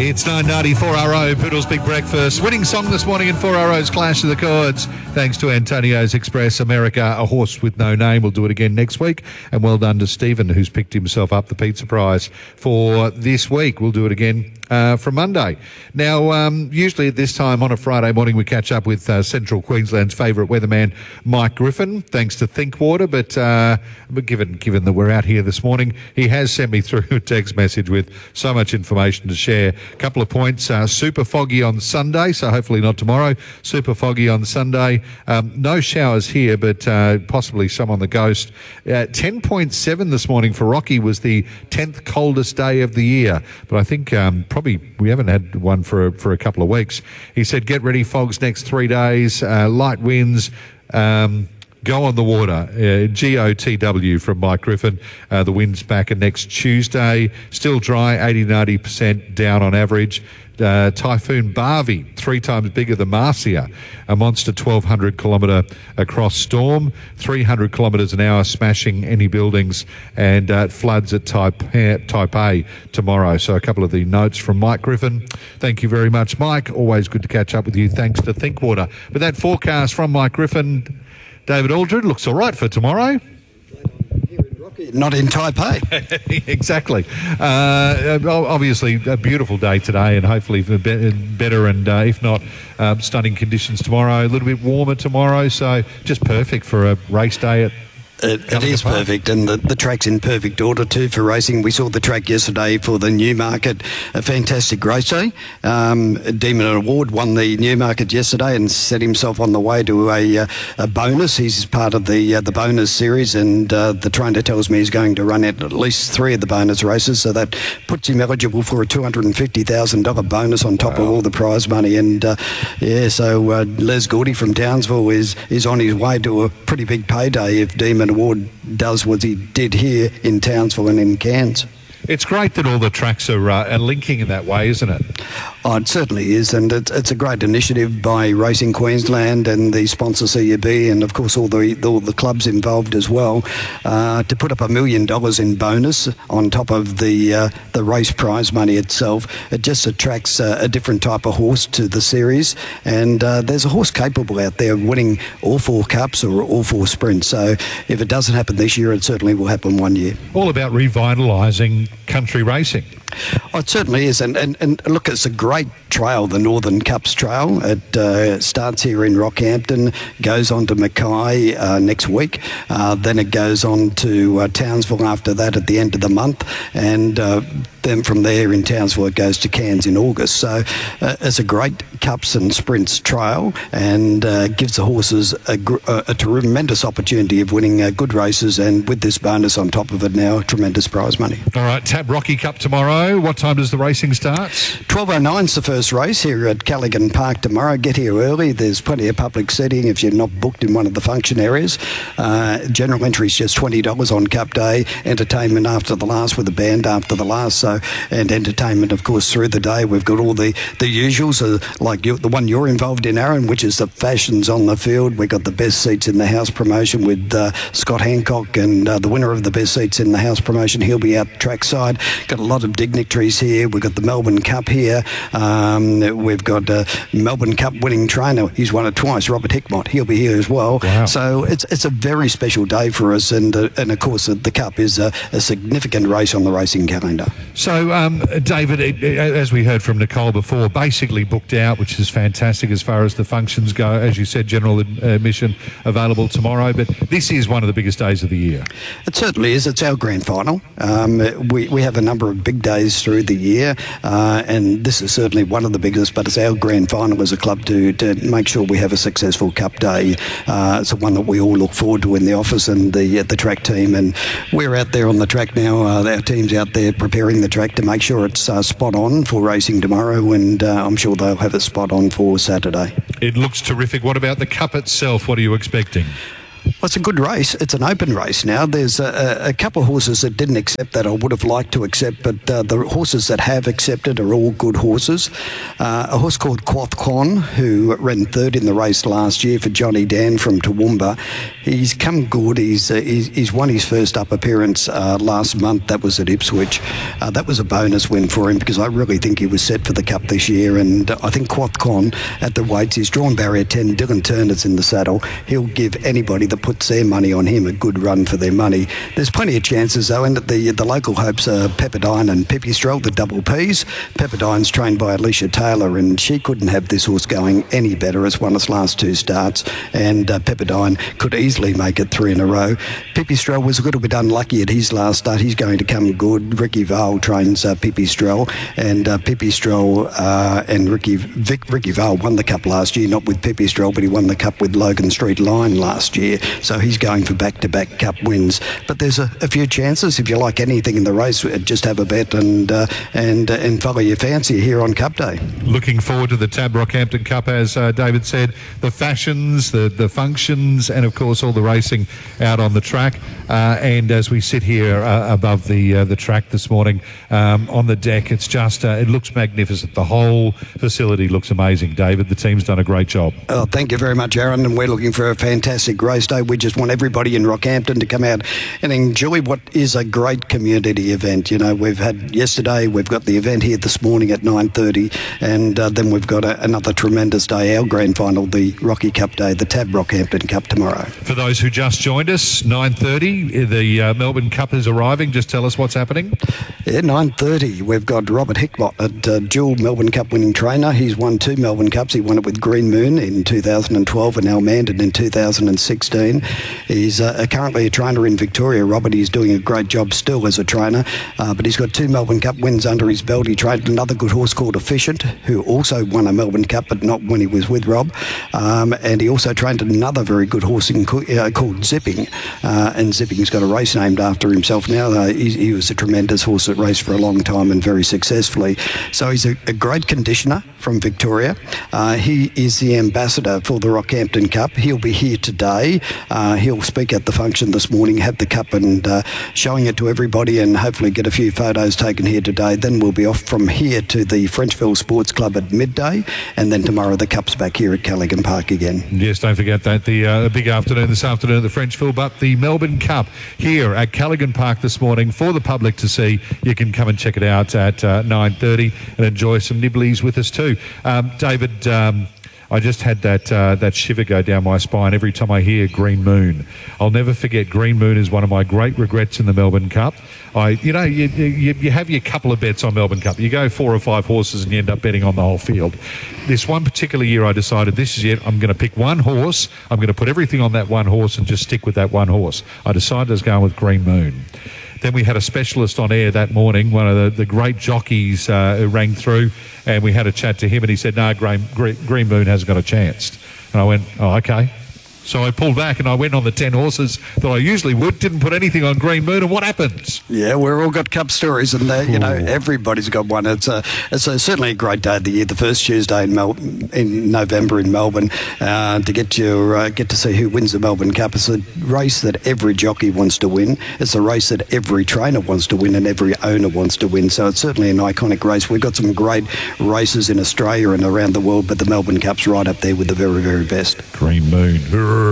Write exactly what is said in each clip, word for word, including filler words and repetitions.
It's nine ninety four R O, Poodle's Big Breakfast. Winning song this morning in four R O's Clash of the Chords. Thanks to Antonio's Express America, a horse with no name. We'll do it again next week. And well done to Stephen, who's picked himself up the pizza prize for this week. We'll do it again uh, from Monday. Now, um, usually at this time on a Friday morning, we catch up with uh, Central Queensland's favourite weatherman, Mike Griffin, thanks to Thinkwater. But, uh, but given, given that we're out here this morning, he has sent me through a text message with so much information to share. A couple of points. Uh, super foggy on Sunday, so hopefully not tomorrow. Super foggy on Sunday. Um, no showers here, but uh, possibly some on the coast. Uh, ten point seven this morning for Rocky was the tenth coldest day of the year. But I think um, probably we haven't had one for a, for a couple of weeks. He said, get ready, fogs next three days, uh, light winds. Um, Go on the water, uh, G O T W from Mike Griffin. Uh, the wind's back next Tuesday. Still dry, eighty to ninety percent down on average. Uh, Typhoon Barbie, three times bigger than Marcia, a monster twelve hundred kilometre across storm, three hundred kilometres an hour smashing any buildings, and uh, floods at Type, type A tomorrow. So a couple of the notes from Mike Griffin. Thank you very much, Mike. Always good to catch up with you. Thanks to Thinkwater. But that forecast from Mike Griffin, David Aldred, looks all right for tomorrow. Not in Taipei. Exactly. Uh, obviously, a beautiful day today, and hopefully better and, uh, if not, uh, stunning conditions tomorrow. A little bit warmer tomorrow, so just perfect for a race day at It, it is perfect, and the, the track's in perfect order too for racing. We saw the track yesterday for the Newmarket, a fantastic race day. Um, Demon Award won the Newmarket yesterday and set himself on the way to a, uh, a bonus. He's part of the uh, the bonus series, and uh, the trainer tells me he's going to run at at least three of the bonus races, so that puts him eligible for a two hundred fifty thousand dollars bonus on top wow. of all the prize money. And uh, yeah, so uh, Les Gordy from Townsville is, is on his way to a pretty big payday if Demon Award does what he did here in Townsville and in Cairns. It's great that all the tracks are, uh, are linking in that way, isn't it? Oh, it certainly is, and it's, it's a great initiative by Racing Queensland and the sponsor C U B, and of course all the all the clubs involved as well, uh, to put up a million dollars in bonus on top of the uh, the race prize money itself. It just attracts uh, a different type of horse to the series, and uh, there's a horse capable out there of winning all four cups or all four sprints. So if it doesn't happen this year, it certainly will happen one year. All about revitalising country racing. Oh, it certainly is, and, and, and look, it's a great trail, the Northern Cups Trail. It uh, starts here in Rockhampton, goes on to Mackay uh, next week, uh, then it goes on to uh, Townsville after that at the end of the month, and uh, then from there in Townsville it goes to Cairns in August. So uh, it's a great Cups and Sprints trail, and uh, gives the horses a, gr- a, a tremendous opportunity of winning uh, good races, and with this bonus on top of it now, tremendous prize money. All right, Tab Rocky Cup tomorrow. What time does the racing start? twelve oh nine is the first race here at Callaghan Park tomorrow. Get here early. There's plenty of public seating if you're not booked in one of the function areas. Uh, general entry is just twenty dollars on Cup Day. Entertainment after the last with a band after the last. So, and entertainment, of course, through the day. We've got all the, the usuals, uh, like you, the one you're involved in, Aaron, which is the fashions on the field. We've got the best seats in the house promotion with uh, Scott Hancock, and uh, the winner of the best seats in the house promotion, he'll be out trackside. Got a lot of dignitaries here. We've got the Melbourne Cup here. Um, we've got a Melbourne Cup winning trainer. He's won it twice, Robert Hickmott. He'll be here as well. Wow. So it's it's a very special day for us, and uh, and of course the Cup is a, a significant race on the racing calendar. So, um, David, it, it, as we heard from Nicole before, basically booked out, which is fantastic as far as the functions go. As you said, general admission available tomorrow, but this is one of the biggest days of the year. It certainly is. It's our grand final. Um, we, we have a number of big days through the year, uh, and this is certainly one of the biggest, but it's our grand final as a club to, to make sure we have a successful Cup Day. Uh, it's one that we all look forward to in the office and the, the track team, and we're out there on the track now. Uh, our team's out there preparing the track to make sure it's uh, spot on for racing tomorrow, and uh, I'm sure they'll have it spot on for Saturday. It looks terrific. What about the Cup itself? What are you expecting? Well, it's a good race. It's an open race now. There's a, a couple of horses that didn't accept that I would have liked to accept, but uh, the horses that have accepted are all good horses. Uh, a horse called Quoth Con, who ran third in the race last year for Johnny Dan from Toowoomba. he's come good. He's, uh, he's he's won his first up appearance uh, last month. That was at Ipswich. Uh, that was a bonus win for him because I really think he was set for the Cup this year. And uh, I think Quathcon at the weights, he's drawn barrier ten. Dylan Turner's in the saddle. He'll give anybody that puts their money on him a good run for their money. There's plenty of chances though, and the the local hopes are Pepperdine and Pipistrel, the double P's. Pepperdine's trained by Alicia Taylor, and she couldn't have this horse going any better as won its last two starts, and uh, Pepperdine could easily make it three in a row. Pipistrel was a little bit unlucky at his last start. He's going to come good. Ricky Vale trains uh, Pipistrel, and uh, Pipistrel uh, and Ricky Vic, Ricky Vale won the Cup last year, not with Pipistrel, but he won the Cup with Logan Street Line last year, so he's going for back-to-back Cup wins. But there's a, a few chances. If you like anything in the race, just have a bet and uh, and uh, and follow your fancy here on Cup Day. Looking forward to the Tab Rockhampton Cup, as uh, David said, the fashions, the, the functions, and of course all the racing out on the track. Uh, and as we sit here uh, above the uh, the track this morning um, on the deck, it's just, uh, it looks magnificent. The whole facility looks amazing, David. The team's done a great job. Oh, thank you very much, Aaron, and we're looking for a fantastic race day. We just want everybody in Rockhampton to come out and enjoy what is a great community event. You know, we've had yesterday, we've got the event here this morning at nine thirty, and uh, then we've got a, another tremendous day, our grand final, the Rocky Cup Day, the Tab Rockhampton Cup tomorrow. For those who just joined us, nine thirty, the uh, Melbourne Cup is arriving. Just tell us what's happening. Yeah, nine thirty, we've got Robert Hickmott, a uh, dual Melbourne Cup winning trainer. He's won two Melbourne Cups. He won it with Green Moon in two thousand twelve and Almandon in two thousand sixteen. He's uh, currently a trainer in Victoria, Robert. He's doing a great job still as a trainer, uh, but he's got two Melbourne Cup wins under his belt. He trained another good horse called Efficient, who also won a Melbourne Cup, but not when he was with Rob. Um, and he also trained another very good horse in, uh, called Zipping, uh, and Zipping's got a race named after himself now. Uh, he, he was a tremendous horse that raced for a long time and very successfully. So he's a, a great conditioner from Victoria. Uh, he is the ambassador for the Rockhampton Cup. He'll be here today. Uh, he'll speak at the function this morning, have the cup and uh, showing it to everybody, and hopefully get a few photos taken here today. Then we'll be off from here to the Frenchville Sports Club at midday, and then tomorrow the Cup's back here at Callaghan Park again. Yes, don't forget that. The uh, big afternoon this afternoon at the Frenchville, but the Melbourne Cup here at Callaghan Park this morning for the public to see. You can come and check it out at uh, nine thirty and enjoy some nibblies with us too. Um, David, um, I just had that uh, that shiver go down my spine every time I hear Green Moon. I'll never forget, Green Moon is one of my great regrets in the Melbourne Cup. I, you know, you, you, you have your couple of bets on Melbourne Cup. You go four or five horses and you end up betting on the whole field. This one particular year I decided this is it. I'm going to pick one horse. I'm going to put everything on that one horse and just stick with that one horse. I decided I was going with Green Moon. Then we had a specialist on air that morning, one of the, the great jockeys uh, who rang through, and we had a chat to him, and he said, no, Green, Green Moon hasn't got a chance. And I went, oh, okay. So I pulled back and I went on the ten horses that I usually would, didn't put anything on Green Moon, and what happens? Yeah, we've all got Cup stories, and you know, everybody's got one. It's a, it's a, certainly a great day of the year, the first Tuesday in, Mel- in November in Melbourne, uh, to get your uh, get to see who wins the Melbourne Cup. It's a race that every jockey wants to win. It's a race that every trainer wants to win and every owner wants to win. So it's certainly an iconic race. We've got some great races in Australia and around the world, but the Melbourne Cup's right up there with the very, very best. Green Moon.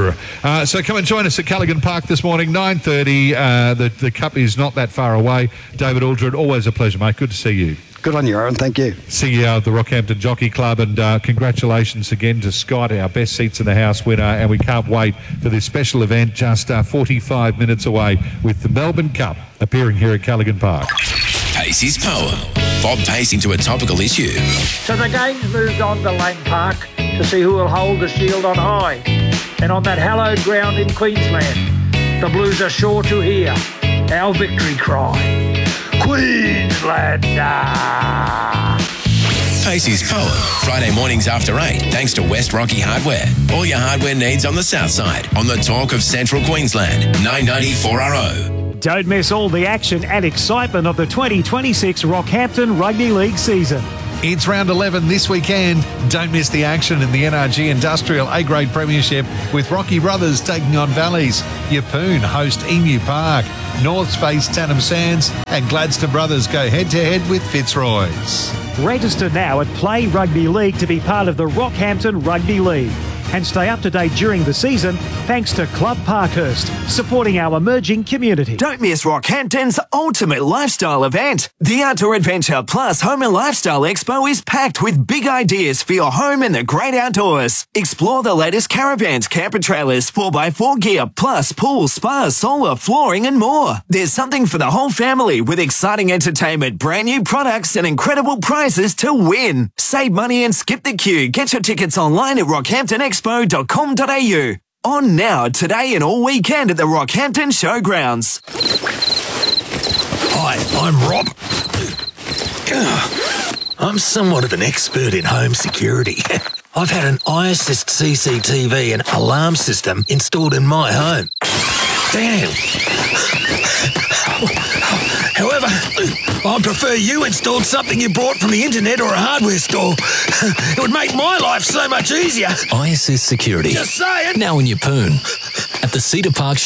Uh, so come and join us at Callaghan Park this morning, nine thirty. Uh, the, the Cup is not that far away. David Aldred, always a pleasure, mate. Good to see you. Good on you, Aaron. Thank you. C E O of the Rockhampton Jockey Club, and uh, congratulations again to Scott, our Best Seats in the House winner, and we can't wait for this special event just uh, forty-five minutes away with the Melbourne Cup appearing here at Callaghan Park. Pacey's Poem. Bob pacing to a topical issue. So the game's moved on to Lane Park to see who will hold the shield on high. And on that hallowed ground in Queensland, the Blues are sure to hear our victory cry. Queenslander! Pacey's Poem. Friday mornings after eight, thanks to West Rocky Hardware. All your hardware needs on the south side, on the talk of Central Queensland. nine ninety four R O. Don't miss all the action and excitement of the twenty twenty-six Rockhampton Rugby League season. It's round eleven this weekend. Don't miss the action in the N R G Industrial A-Grade Premiership with Rocky Brothers taking on Valleys. Yeppoon host Emu Park. Norths face Tannum Sands, and Gladstone Brothers go head-to-head with Fitzroy's. Register now at Play Rugby League to be part of the Rockhampton Rugby League. and stay up to date during the season thanks to Club Parkhurst, supporting our emerging community. Don't miss Rockhampton's ultimate lifestyle event. The Outdoor Adventure Plus Home and Lifestyle Expo is packed with big ideas for your home in the great outdoors. Explore the latest caravans, camper trailers, four by four gear, plus pools, spas, solar, flooring and more. There's something for the whole family with exciting entertainment, brand new products and incredible prizes to win. Save money and skip the queue. Get your tickets online at rockhampton expo dot com dot a u. On now, today and all weekend at the Rockhampton Showgrounds. Hi, I'm Rob. I'm somewhat of an expert in home security. I've had an iAssist C C T V and alarm system installed in my home. Damn. However, I prefer you installed something you bought from the internet or a hardware store. It would make my life so much easier. iAssist Security. Just saying. Now in your poon. At the Cedar Park